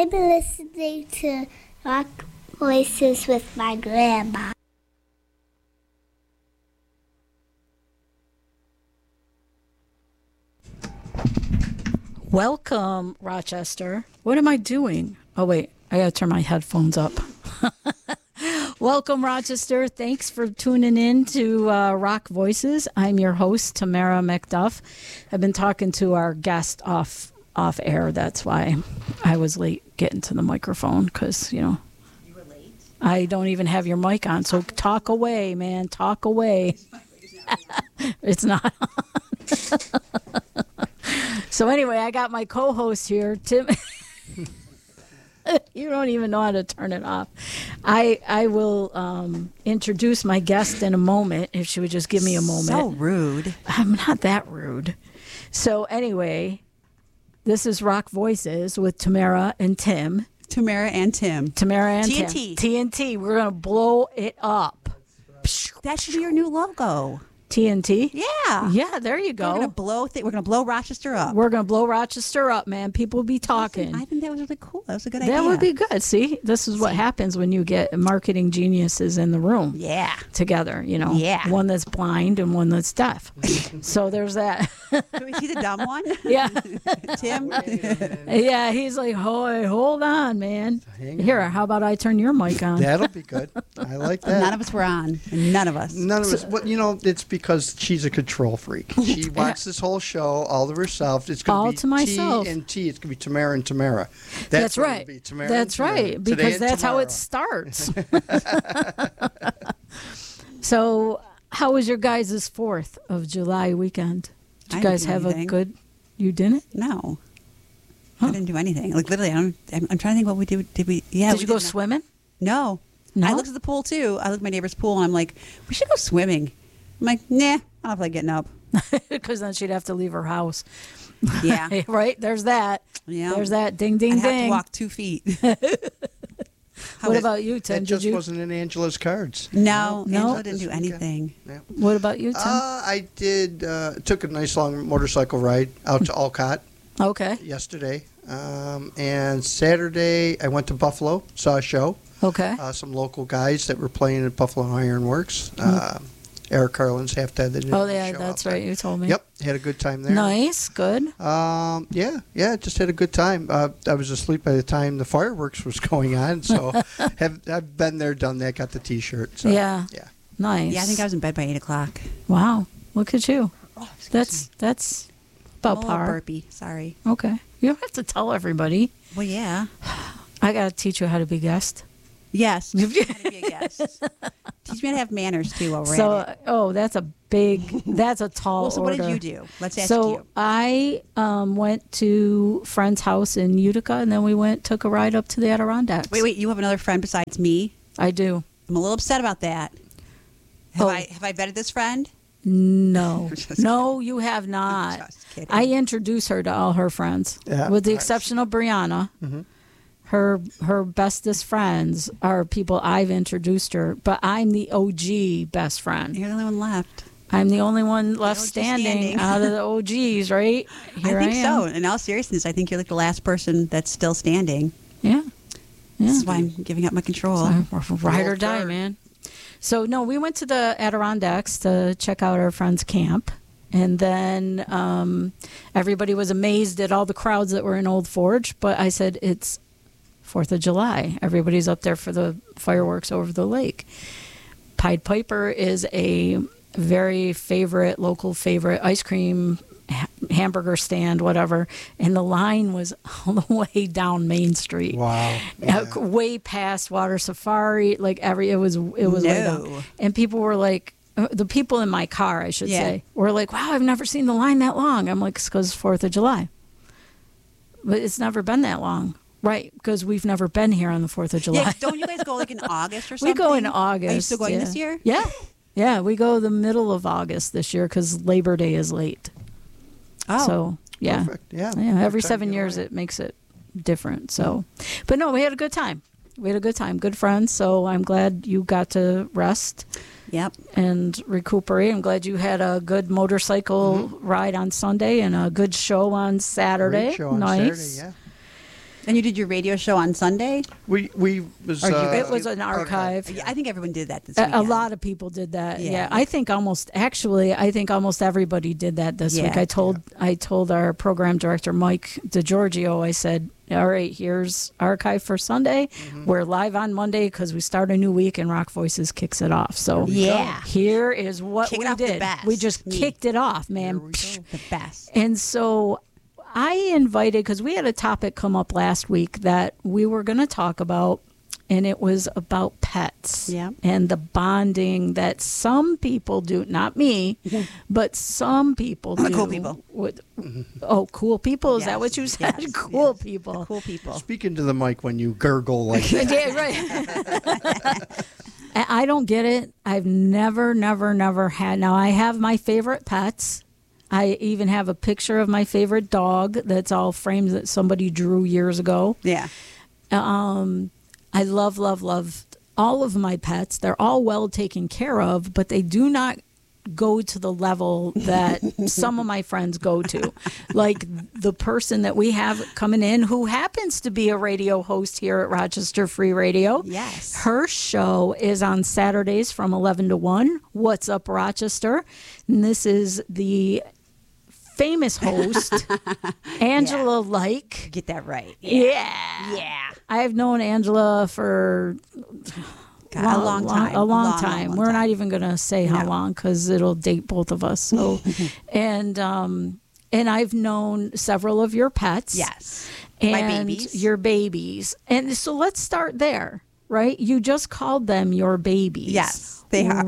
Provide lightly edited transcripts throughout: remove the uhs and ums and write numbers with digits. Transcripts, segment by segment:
I'm listening to Rock Voices with my grandma. Welcome, Rochester. What am I doing? Oh, wait. I got to turn my headphones up. Welcome, Rochester. Thanks for tuning in to Rock Voices. I'm your host, Tamara McDuff. I've been talking to our guest off air. That's why I was late getting to the microphone because, you know. You were late? I don't even have your mic on, so talk away, man. Talk away. It's not on. So anyway, I got my co-host here, Tim. You don't even know how to turn it off. I will introduce my guest in a moment, if she would just give me a moment. So rude. I'm not that rude. So anyway, this is Rock Voices with Tamara and Tim. Tamara and Tim. Tamara and TNT. Tim. TNT. We're going to blow it up. That should be your new logo. TNT? Yeah. Yeah, there you go. We're gonna blow Rochester up. We're going to blow Rochester up, man. People will be talking. I think that was really cool. That was a good idea. That would be good. See, this is what happens when you get marketing geniuses in the room. Yeah. Together, you know. Yeah. One that's blind and one that's deaf. So there's that. Can we see the dumb one? Yeah. Tim? Yeah, he's like, hold on, man. Here, how about I turn your mic on? That'll be good. I like that. None of us were on. None of us. None of us. Well, you know, it's because she's a control freak. She wants this whole show all to herself. It's going All to be to myself. T&T. It's going to be Tamara and Tamara. That's what right. it'll be, Tamara That's and Tamara. right. Today Because and that's how it tomorrow. starts. So, how was your guys' 4th of July weekend? Did you I guys didn't do have anything. a good... You didn't? No. Huh. I didn't do anything. Like, literally, I'm trying to think what we did. Did we? Yeah. Did you go swimming? No. No? I looked at the pool, too. I looked at my neighbor's pool, and I'm like, we should go swimming. I'm like, nah, I don't feel like getting up. Because then she'd have to leave her house. Yeah. Right? There's that. Yeah. There's that. Ding, ding, I'd have ding. to walk 2 feet. What about you, Tim? That Did just you? wasn't in Angela's cards. No, No. Angela didn't do This weekend. anything. Yeah. What about you, Tim? I did. Took a nice long motorcycle ride out to Alcott Okay. yesterday. And Saturday, I went to Buffalo, saw a show. Okay. Some local guys that were playing at Buffalo Ironworks. Eric Carlin's half dead. Oh, yeah, that's right. You told me. Yep, had a good time there. Nice. Good. Yeah, just had a good time. I was asleep by the time the fireworks was going on, so I've been there, done that, got the T-shirt. So, Yeah. yeah. Nice. Yeah, I think I was in bed by 8 o'clock. Wow. Look at you. Oh, excuse That's me. about I'm a little par. burpy. Sorry. Okay. You don't have to tell everybody. Well, yeah. I got to teach you how to be guest. Yes. How to be a guest. Teach me how to have manners, too, while we're at it. That's a tall Well, so what order. did you do? Let's ask So you. I went to a friend's house in Utica, and then we took a ride up to the Adirondacks. Wait, you have another friend besides me? I do. I'm a little upset about that. Oh. Have I vetted this friend? No. Just No, you have not. Just kidding. I introduce her to all her friends, Yeah, with the nice. exception of Brianna. Mm-hmm. Her bestest friends are people I've introduced her, but I'm the OG best friend. You're the only one left. I'm the only one left OG standing standing. out of the OGs, right? Here I think am. so. In all seriousness, I think you're like the last person that's still standing. Yeah. This is why I'm giving up my control. So, ride or Well, die, fair. man. So, no, we went to the Adirondacks to check out our friend's camp. And then everybody was amazed at all the crowds that were in Old Forge. But I said, it's 4th of July. Everybody's up there for the fireworks over the lake. Pied Piper is a very local favorite ice cream hamburger stand, whatever. And the line was all the way down Main Street. Wow. Yeah. Way past Water Safari, like it was way down. And people were like, the people in my car, I should say, were like, wow, I've never seen the line that long. I'm like, it's because 4th of July. But it's never been that long. Right, because we've never been here on the 4th of July. Yeah, don't you guys go like in August or We something? go in August. Are you still going yeah. this year? Yeah. Yeah, we go the middle of August this year because Labor Day is late. Oh. So, yeah. Perfect. Yeah. Every Good time 7 to get years away. it makes it different. So, but no, we had a good time. Good friends. So I'm glad you got to rest Yep. and recuperate. I'm glad you had a good motorcycle ride on Sunday and a good show on Saturday. Great show on nice. Saturday, And you did your radio show on Sunday? We was It was an archive. Yeah, I think everyone did that this A weekend. lot of people did that. Yeah. Yeah, I think almost everybody did that this week. Yeah. I told our program director Mike DeGiorgio. I said, "All right, here's archive for Sunday. We're live on Monday because we start a new week and Rock Voices kicks it off. So Yeah. here is what Kick it we off the did. best. We just Neat. kicked it off, man. The best. And so I invited, because we had a topic come up last week that we were going to talk about, and it was about pets Yeah. and the bonding that some people do, not me, but some people The do. cool people. With, oh, cool people? Is that Yes, what you said? yes, Cool yes. people. The cool people. speaking to the mic when you gurgle like that. Yeah, right. I don't get it. I've never had. Now, I have my favorite pets. I even have a picture of my favorite dog that's all framed that somebody drew years ago. Yeah. I love all of my pets. They're all well taken care of, but they do not go to the level that some of my friends go to. Like the person that we have coming in who happens to be a radio host here at Rochester Free Radio. Yes. Her show is on Saturdays from 11 to 1. What's Up Rochester? And this is the famous host, Angela Like. Get that right. Yeah. I've known Angela for God, a long time. A long time. We're not even going to say how No. long because it'll date both of us. So, and I've known several of your pets. Yes. And My babies. your babies. And so let's start there, right? You just called them your babies. Yes, they are.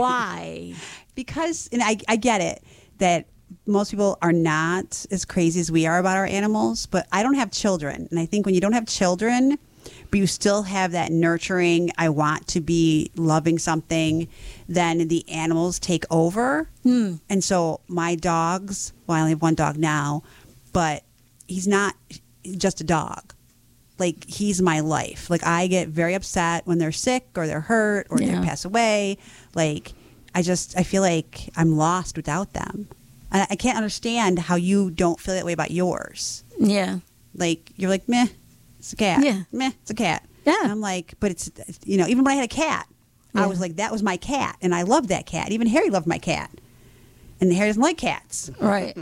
Why? Because, and I get it, that most people are not as crazy as we are about our animals, but I don't have children. And I think when you don't have children, but you still have that nurturing, I want to be loving something, then the animals take over. And so my dogs, well, I only have one dog now, but he's not just a dog. Like, he's my life. Like, I get very upset when they're sick or they're hurt or they Yeah. pass away. Like, I feel like I'm lost without them. And I can't understand how you don't feel that way about yours. Yeah. Like, you're like, meh, it's a cat. Yeah. Meh, it's a cat. Yeah. And I'm like, but it's, even when I had a cat, Yeah. I was like, that was my cat. And I loved that cat. Even Harry loved my cat. And Harry doesn't like cats. Right.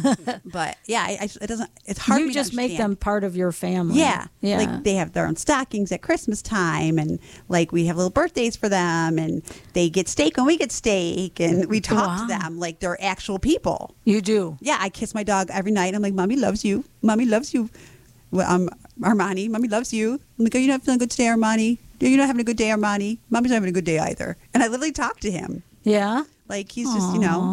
But yeah, it's hard for You me to just make understand. them part of your family. Yeah. Yeah. Like, they have their own stockings at Christmas time, and like we have little birthdays for them, and they get steak when we get steak, and we talk Wow. to them like they're actual people. You do. Yeah, I kiss my dog every night. I'm like, Mommy loves you. Mommy loves you. Well, Armani, Mommy loves you. I'm like, are you not feeling good today, Armani? You're not having a good day, Armani? Mommy's not having a good day either. And I literally talk to him. Yeah. Like, he's just,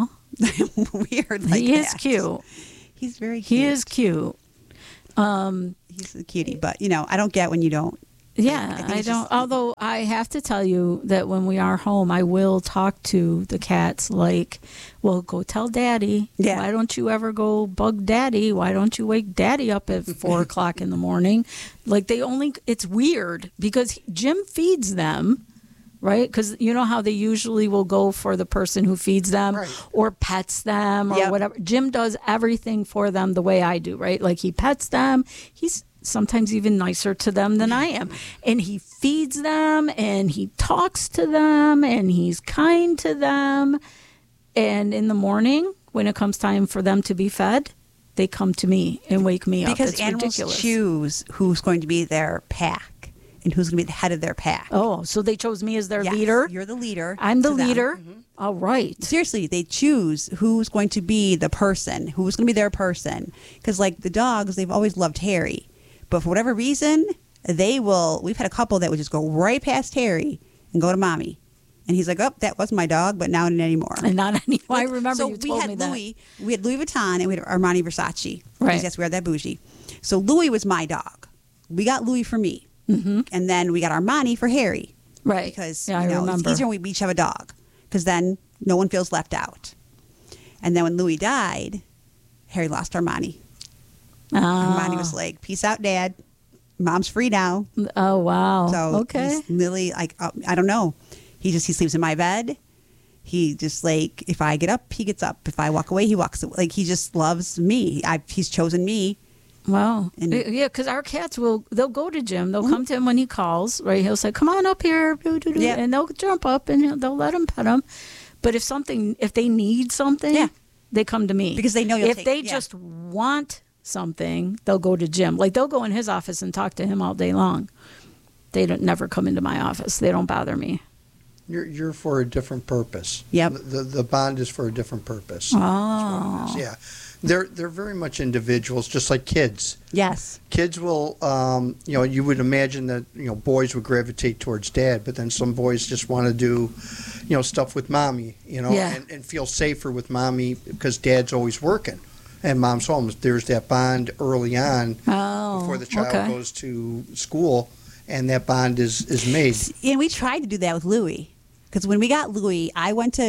weird like He is that. cute. He's very cute. He is cute. He's a cutie. But, I don't get when you don't. Yeah, think I it's don't. just- Although I have to tell you that when we are home, I will talk to the cats like, well, go tell Daddy. Yeah. Why don't you ever go bug Daddy? Why don't you wake Daddy up at 4 o'clock in the morning? Like, it's weird because Jim feeds them. Right? Because you know how they usually will go for the person who feeds them Right. or pets them or Yep. whatever. Jim does everything for them the way I do, right? Like, he pets them. He's sometimes even nicer to them than I am. And he feeds them and he talks to them and he's kind to them. And in the morning, when it comes time for them to be fed, they come to me and wake me up. Because It's animals ridiculous. choose who's going to be their pack and who's going to be the head of their pack. Oh, so they chose me as their Yes, leader? You're the leader. I'm the to them. leader. All right. Seriously, they choose who's going to be the person, who's going to be their person. Because, like, the dogs, they've always loved Harry. But for whatever reason, we've had a couple that would just go right past Harry and go to Mommy. And he's like, oh, that was my dog, but now not anymore. And not anymore. I remember so you told we me had that. Louis. We had Louis Vuitton and we had Armani Versace. Right. Because yes, we are that bougie. So Louis was my dog. We got Louis for me. Mm-hmm. And then we got Armani for Harry. Right. Because Yeah, I it's remember. easier when we each have a dog. Because then no one feels left out. And then when Louis died, Harry lost Armani. Armani was like, peace out, Dad. Mom's free now. Oh, wow. So okay. he's literally like, I don't know. He sleeps in my bed. He just, like, if I get up, he gets up. If I walk away, he walks away. Like, he just loves me. He's chosen me Wow. And- Yeah, because our cats they'll go to Jim. They'll come to him when he calls, right? He'll say, come on up here. Yeah. And they'll jump up and they'll let him pet him. But if they need something, Yeah. they come to me. Because they know you'll If they just want something, they'll go to Jim. Like they'll go in his office and talk to him all day long. They don't never come into my office. They don't bother me. You're for a different purpose. Yep. The bond is for a different purpose. Oh. Yeah. They're very much individuals, just like kids. Yes. Kids will, you would imagine that, boys would gravitate towards dad, but then some boys just want to do, stuff with mommy, Yeah. and feel safer with mommy because dad's always working and mom's home. There's that bond early on before the child okay. goes to school, and that bond is made. And we tried to do that with Louie. Because when we got Louie, I went to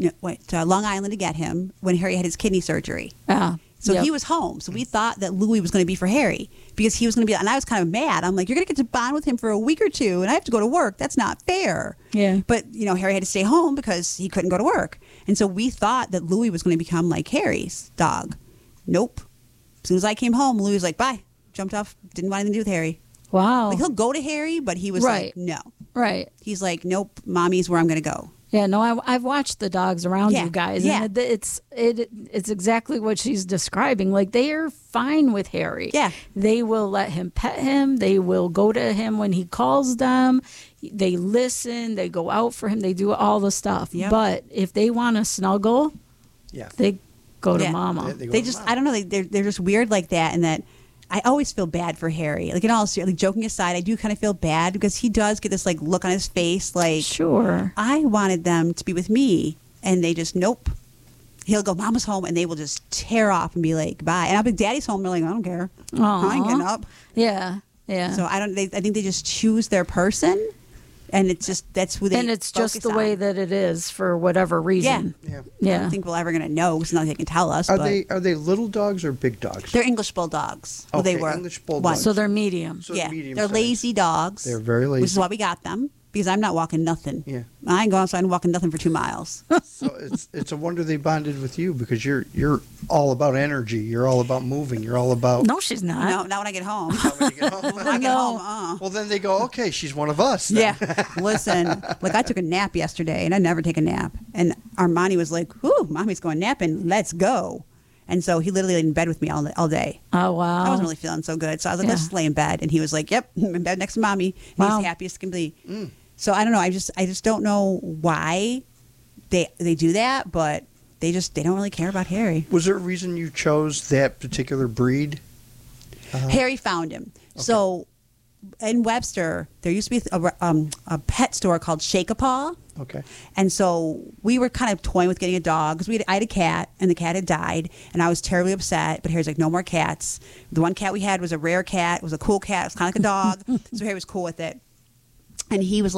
Long Island to get him when Harry had his kidney surgery. So Yep. he was home. So we thought that Louie was going to be for Harry because he was going to be. And I was kind of mad. I'm like, you're going to get to bond with him for a week or two, and I have to go to work. That's not fair. Yeah. But Harry had to stay home because he couldn't go to work, and so we thought that Louie was going to become like Harry's dog. Nope. As soon as I came home, Louie was like, bye. Jumped off. Didn't want anything to do with Harry. Wow. Like he'll go to Harry, but he was Right. like, no. Right. He's like, nope. Mommy's where I'm going to go. Yeah, no, I've watched the dogs around Yeah, you guys, yeah. and it's exactly what she's describing. Like they are fine with Harry. Yeah. They will let him pet him. They will go to him when he calls them. They listen. They go out for him. They do all the stuff. Yep. But if they want to snuggle, Yeah. they go to Yeah. mama. They go They to just, mom. I don't know, they're just weird like that. And that I always feel bad for Harry. Like, in all seriousness, like, joking aside, I do kind of feel bad because he does get this like look on his face like, Sure. I wanted them to be with me. And they just, nope. He'll go, Mama's home, and they will just tear off and be like, bye. And I'll be, Daddy's home. They're like, I don't care. I ain't getting up. Yeah. Yeah. So I think they just choose their person. And it's just, that's who they and it's just focus the way on. that it is for whatever reason. Yeah. I Yeah. don't think we're ever going to know because nothing they can tell us. Are but they little dogs or big dogs? they're English bulldogs. Well, they Okay, were. English bulldogs. once. So they're medium. So Yeah, medium they're size. lazy dogs. They're very lazy. Which is why we got them because I'm not walking nothing. Yeah. I ain't going outside and walking nothing for 2 miles. So it's a wonder they bonded with you because you're all about energy. You're all about moving. You're all about. No, she's not. No, not when I get home. When you get home. When I get home, Well, then they go, okay, she's one of us. then. Yeah. Listen, like I took a nap yesterday and I never take a nap. And Armani was like, "Whoo, mommy's going napping. Let's go." And so he literally laid in bed with me all day. Oh, wow. I wasn't really feeling so good. So I was like, Yeah. let's just lay in bed. And he was like, yep, I'm in bed next to mommy. And Wow. he's happy as can be. So I don't know. I just don't know why they do that, but they don't really care about Harry. Was there a reason you chose that particular breed? Harry found him. So in Webster, there used to be a pet store called Shake-a-Paw. Okay. And so we were kind of toying with getting a dog because I had a cat and the cat had died and I was terribly upset. But Harry's like, no more cats. The one cat we had was a rare cat. It was a cool cat. It was kind of like a dog. So Harry was cool with it. And he was